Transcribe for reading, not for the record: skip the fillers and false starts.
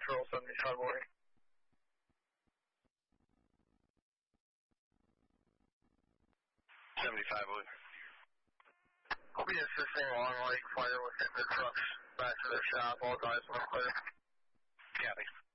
Patrol 75 morning. I'll be assisting Long Lake Fire within the trucks back to their shop. All guys will clear. Copy.